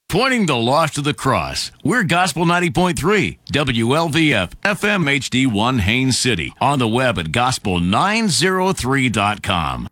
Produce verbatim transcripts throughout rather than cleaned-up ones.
Pointing the lost to the cross, we're Gospel ninety point three, W L V F, F M H D one Haines City. On the web at gospel nine oh three dot com.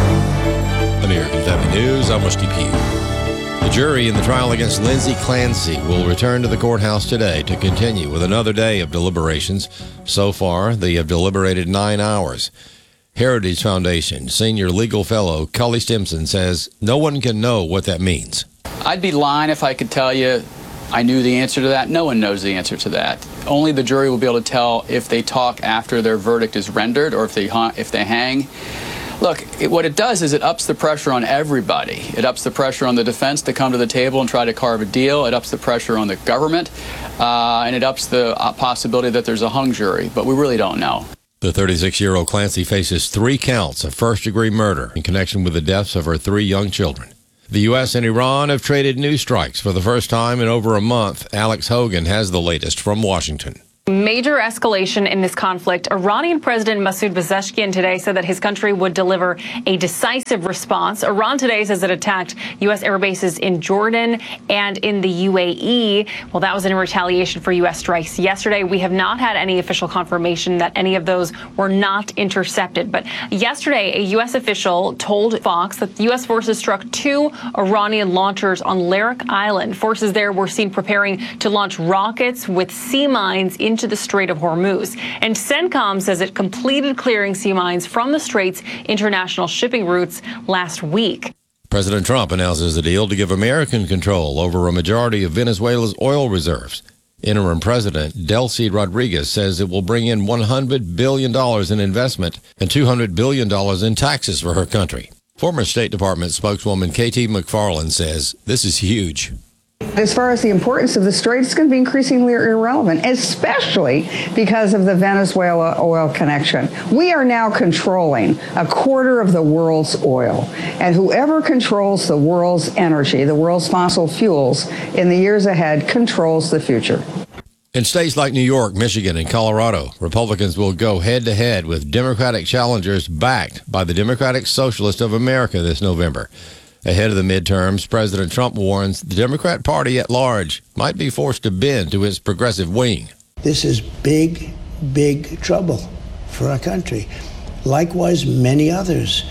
American Family News, I'm Rusty Pugh. The jury in the trial against Lindsay Clancy will return to the courthouse today to continue with another day of deliberations. So far, they have deliberated nine hours. Heritage Foundation senior legal fellow Cully Stimson says no one can know what that means. I'd be lying if I could tell you I knew the answer to that. No one knows the answer to that. Only the jury will be able to tell if they talk after their verdict is rendered or if they if they hang. Look, it, what it does is it ups the pressure on everybody. It ups the pressure on the defense to come to the table and try to carve a deal. It ups the pressure on the government, uh, and it ups the uh, possibility that there's a hung jury. But we really don't know. The thirty-six-year-old Clancy faces three counts of first-degree murder in connection with the deaths of her three young children. The U S and Iran have traded news strikes for the first time in over a month. Alex Hogan has the latest from Washington. Major escalation in this conflict. Iranian President Masoud Pezeshkian today said that his country would deliver a decisive response. Iran today says it attacked U S air bases in Jordan and in the U A E. Well, that was in retaliation for U S strikes yesterday. We have not had any official confirmation that any of those were not intercepted. But yesterday, a U S official told Fox that U S forces struck two Iranian launchers on Larak Island. Forces there were seen preparing to launch rockets with sea mines in into the Strait of Hormuz. And CENTCOM says it completed clearing sea mines from the Strait's international shipping routes last week. President Trump announces a deal to give American control over a majority of Venezuela's oil reserves. Interim President Delcy Rodriguez says it will bring in one hundred billion dollars in investment and two hundred billion dollars in taxes for her country. Former State Department spokeswoman K T McFarland says this is huge. As far as the importance of the Strait, it's going to be increasingly irrelevant, especially because of the Venezuela oil connection. We are now controlling a quarter of the world's oil, and whoever controls the world's energy, the world's fossil fuels, in the years ahead controls the future. In states like New York, Michigan, and Colorado, Republicans will go head-to-head with Democratic challengers backed by the Democratic Socialists of America this November. Ahead of the midterms, President Trump warns the Democrat Party at large might be forced to bend to its progressive wing. This is big, big trouble for our country. Likewise, many others.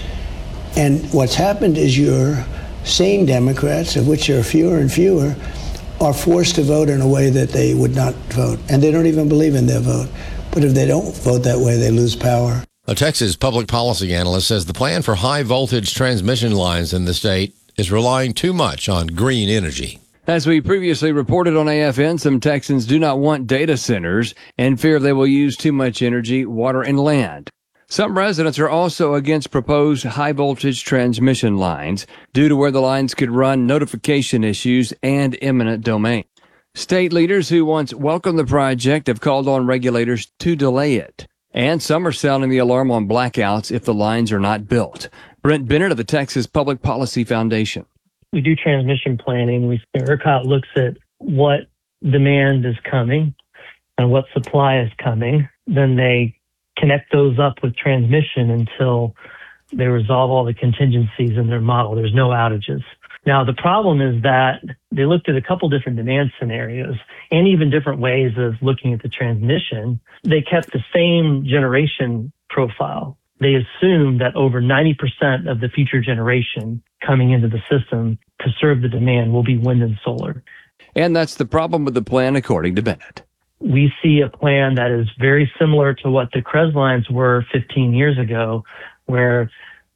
And what's happened is your sane Democrats, of which there are fewer and fewer, are forced to vote in a way that they would not vote. And they don't even believe in their vote. But if they don't vote that way, they lose power. A Texas public policy analyst says the plan for high-voltage transmission lines in the state is relying too much on green energy. As we previously reported on A F N, some Texans do not want data centers and fear they will use too much energy, water, and land. Some residents are also against proposed high-voltage transmission lines due to where the lines could run, notification issues, and eminent domain. State leaders who once welcomed the project have called on regulators to delay it. And some are sounding the alarm on blackouts if the lines are not built. Brent Bennett of the Texas Public Policy Foundation. We do transmission planning. We, ERCOT looks at what demand is coming and what supply is coming. Then they connect those up with transmission until they resolve all the contingencies in their model. There's no outages. Now, the problem is that they looked at a couple different demand scenarios and even different ways of looking at the transmission. They kept the same generation profile. They assumed that over ninety percent of the future generation coming into the system to serve the demand will be wind and solar. And that's the problem with the plan, according to Bennett. We see a plan that is very similar to what the C R E S lines were fifteen years ago, where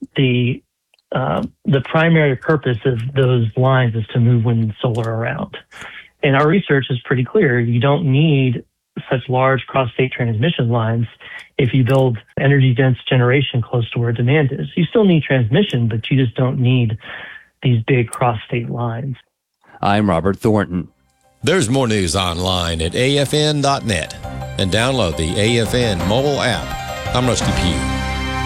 the Uh, the primary purpose of those lines is to move wind and solar around. And our research is pretty clear. You don't need such large cross-state transmission lines if you build energy-dense generation close to where demand is. You still need transmission, but you just don't need these big cross-state lines. I'm Robert Thornton. There's more news online at A F N dot net and download the A F N mobile app. I'm Rusty Pugh.